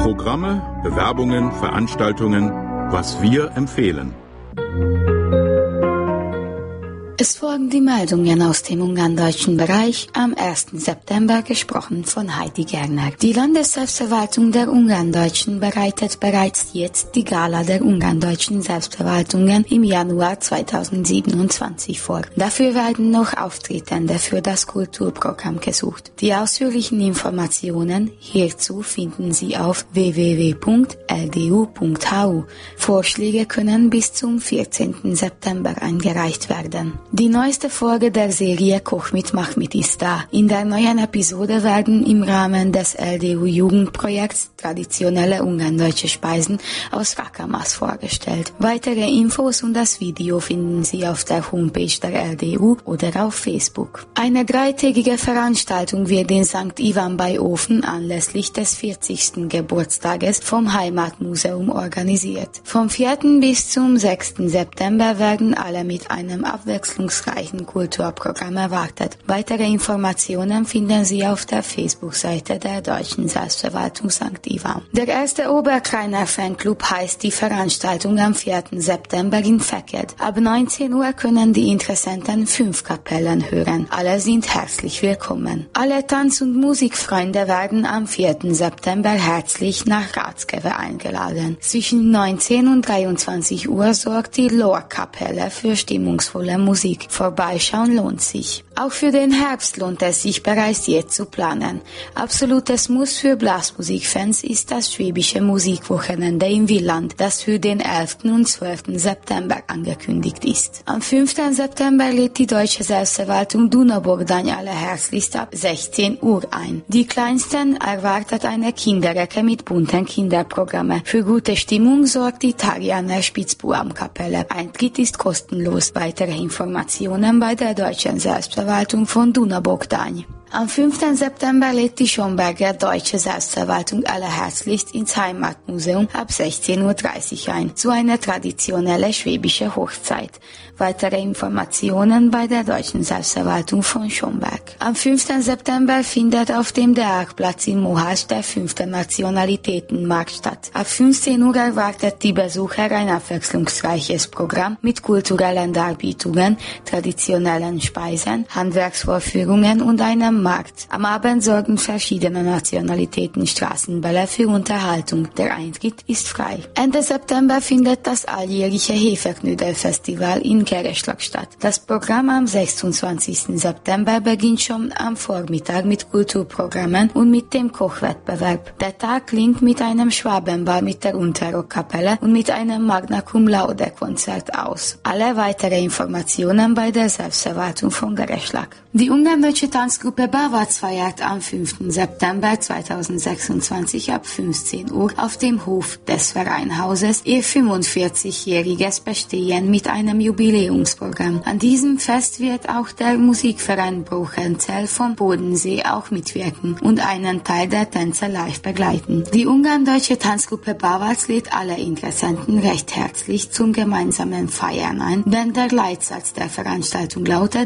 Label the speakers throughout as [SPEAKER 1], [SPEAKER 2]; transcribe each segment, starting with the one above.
[SPEAKER 1] Programme, Bewerbungen, Veranstaltungen, was wir empfehlen.
[SPEAKER 2] Es folgen die Meldungen aus dem ungarndeutschen Bereich, am 1. September gesprochen von Heidi Gerner. Die Landesselbstverwaltung der Ungarndeutschen bereitet bereits jetzt die Gala der ungarndeutschen Selbstverwaltungen im Januar 2027 vor. Dafür werden noch Auftretende für das Kulturprogramm gesucht. Die ausführlichen Informationen hierzu finden Sie auf www.ldu.hu. Vorschläge können bis zum 14. September eingereicht werden. Die neueste Folge der Serie Koch mit Machmit ist da. In der neuen Episode werden im Rahmen des LDU-Jugendprojekts traditionelle ungarndeutsche Speisen aus Rakamas vorgestellt. Weitere Infos und das Video finden Sie auf der Homepage der LDU oder auf Facebook. Eine dreitägige Veranstaltung wird in St. Ivan bei Ofen anlässlich des 40. Geburtstages vom Heimatmuseum organisiert. Vom 4. bis zum 6. September werden alle mit einem abwechslungsreichen Kulturprogramm erwartet. Weitere Informationen finden Sie auf der Facebook-Seite der Deutschen Selbstverwaltung St. Ivan. Der erste Oberkreiner Fanclub heißt die Veranstaltung am 4. September in Feked. Ab 19 Uhr können die Interessenten 5 Kapellen hören. Alle sind herzlich willkommen. Alle Tanz- und Musikfreunde werden am 4. September herzlich nach Ratskewe eingeladen. Zwischen 19 und 23 Uhr sorgt die Lohr-Kapelle für stimmungsvolle Musik. Vorbeischauen lohnt sich. Auch für den Herbst lohnt es sich bereits jetzt zu planen. Absolutes Muss für Blasmusikfans ist das Schwäbische Musikwochenende im Wieland, das für den 11. und 12. September angekündigt ist. Am 5. September lädt die Deutsche Selbstverwaltung Dunabogdany alle herzlichst ab 16 Uhr ein. Die Kleinsten erwartet eine Kinderecke mit bunten Kinderprogramme. Für gute Stimmung sorgt die Tarjaner Spitzbuam-Kapelle. Eintritt ist kostenlos. Weitere Informationen bei der Deutschen Selbstverwaltung von Dunabogdany. Am 5. September lädt die Schomberger Deutsche Selbstverwaltung allerherzlichst ins Heimatmuseum ab 16.30 Uhr ein, zu einer traditionellen schwäbischen Hochzeit. Weitere Informationen bei der Deutschen Selbstverwaltung von Schomberg. Am 5. September findet auf dem Deakplatz in Mohács der 5. Nationalitätenmarkt statt. Ab 15 Uhr erwartet die Besucher ein abwechslungsreiches Programm mit kulturellen Darbietungen, traditionellen Speisen, Handwerksvorführungen und einem Markt. Am Abend sorgen verschiedene Nationalitäten Straßenbälle für Unterhaltung. Der Eintritt ist frei. Ende September findet das alljährliche Hefeknödelfestival in Kereschlag statt. Das Programm am 26. September beginnt schon am Vormittag mit Kulturprogrammen und mit dem Kochwettbewerb. Der Tag klingt mit einem Schwabenball mit der Unterrockkapelle und mit einem Magna Cum Laude Konzert aus. Alle weitere Informationen bei der Selbstverwaltung von Kereschlag. Die ungarndeutsche Tanzgruppe Bavac feiert am 5. September 2026 ab 15 Uhr auf dem Hof des Vereinhauses ihr 45-jähriges Bestehen mit einem Jubiläumsprogramm. An diesem Fest wird auch der Musikverein Brochenzell vom Bodensee auch mitwirken und einen Teil der Tänze live begleiten. Die ungarndeutsche Tanzgruppe Bavac lädt alle Interessenten recht herzlich zum gemeinsamen Feiern ein, denn der Leitsatz der Veranstaltung lautet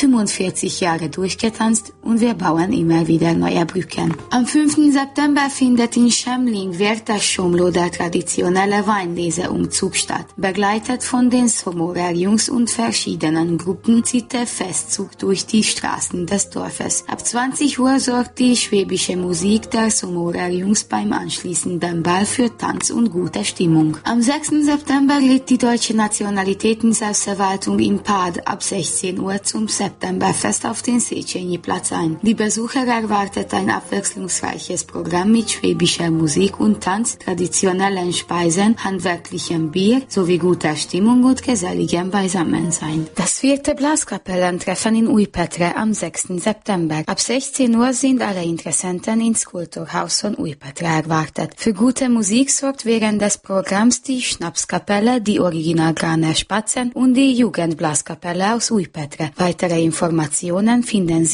[SPEAKER 2] 45 Jahre durchgetanzt und wir bauen immer wieder neue Brücken. Am 5. September findet in Schemling während der Schomlo der traditionelle Weinleseumzug statt. Begleitet von den Somorer-Jungs und verschiedenen Gruppen zieht der Festzug durch die Straßen des Dorfes. Ab 20 Uhr sorgt die schwäbische Musik der Somorer-Jungs beim anschließenden Ball für Tanz und gute Stimmung. Am 6. September lädt die Deutsche Nationalitäten-Selbstverwaltung in Pad ab 16 Uhr zum Septemberfest auf den Széchenyi-Platz ein. Die Besucher erwartet ein abwechslungsreiches Programm mit schwäbischer Musik und Tanz, traditionellen Speisen, handwerklichem Bier sowie guter Stimmung und geselligem Beisammensein. Das 4. Blaskapellentreffen in Újpetre am 6. September. Ab 16 Uhr sind alle Interessenten ins Kulturhaus von Újpetre erwartet. Für gute Musik sorgt während des Programms die Schnapskapelle, die Original Graner Spatzen und die Jugendblaskapelle aus Újpetre. Weitere Informationen finden Sie bei der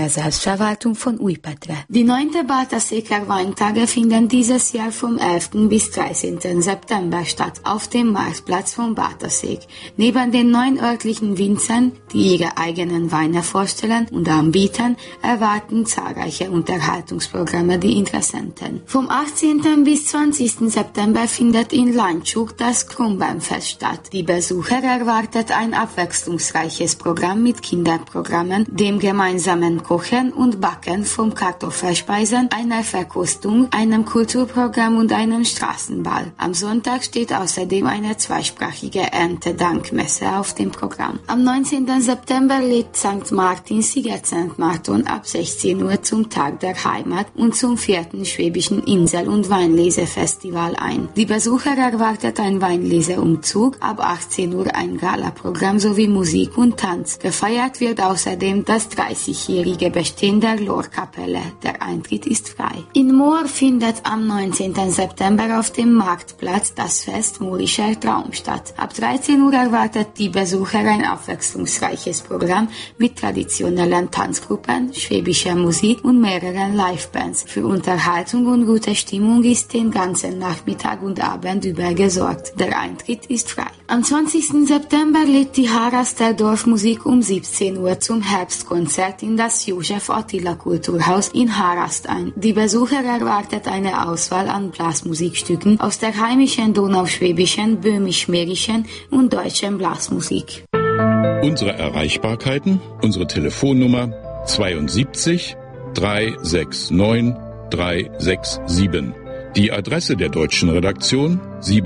[SPEAKER 2] der Selbstverwaltung von Újpetre. Die 9. Baltaséker Weintage finden dieses Jahr vom 11. bis 13. September statt auf dem Marktplatz von Baltasék. Neben den 9 örtlichen Winzern, die ihre eigenen Weine vorstellen und anbieten, erwarten zahlreiche Unterhaltungsprogramme die Interessenten. Vom 18. bis 20. September findet in Landshut das Krumbernfest statt. Die Besucher erwartet ein abwechslungsreiches Programm mit Kinderprogrammen, dem gemeinsamen Kochen und Backen von Kartoffelspeisen, einer Verkostung, einem Kulturprogramm und einem Straßenball. Am Sonntag steht außerdem eine zweisprachige Erntedankmesse auf dem Programm. Am 19. September lädt St. Martin Sziget-Szent Márton ab 16 Uhr zum Tag der Heimat und zum 4. Schwäbischen Insel- und Weinlesefestival ein. Die Besucher erwartet ein Weinleseumzug, ab 18 Uhr ein Galaprogramm sowie Musik und Tanz. Gefeiert wird außerdem das 30-jährige Bestehen der Lorkapelle. Der Eintritt ist frei. In Moor findet am 19. September auf dem Marktplatz das Fest Moorischer Traum statt. Ab 13 Uhr erwartet die Besucher ein abwechslungsreiches Programm mit traditionellen Tanzgruppen, schwäbischer Musik und mehreren Livebands. Für Unterhaltung und gute Stimmung ist den ganzen Nachmittag und Abend über gesorgt. Der Eintritt ist frei. Am 20. September lädt die Haraster Dorfmusik um 17 Uhr zum Herbstkonzert in das Josef Attila Kulturhaus in Harast ein. Die Besucher erwartet eine Auswahl an Blasmusikstücken aus der heimischen donauschwäbischen, böhmisch-mährischen und deutschen Blasmusik.
[SPEAKER 1] Unsere Erreichbarkeiten, unsere Telefonnummer 72 369 367. Die Adresse der deutschen Redaktion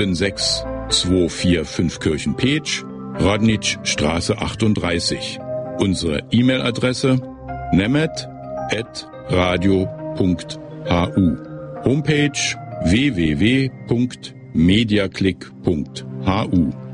[SPEAKER 1] 76245 Kirchenpeetsch, Rodnitschstraße 38. Unsere E-Mail-Adresse nemet@radio.hu. Homepage www.mediaclick.hu.